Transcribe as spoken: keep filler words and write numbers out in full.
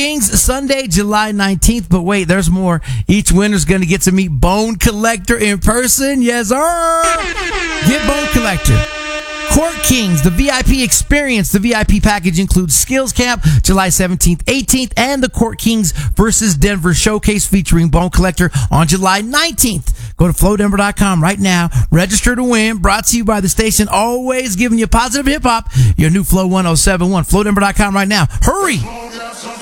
Kings, Sunday, July nineteenth. But wait, there's more. Each winner's going to get to meet Bone Collector in person. Yes, sir. Get Bone Collector. Court Kings, the V I P experience. The V I P package includes Skills Camp, July seventeenth, eighteenth, and the Court Kings versus Denver showcase featuring Bone Collector on July nineteenth. Go to flow denver dot com right now. Register to win. Brought to you by the station, always giving you positive hip hop. Your new Flow one oh seven one. flow denver dot com right now. Hurry!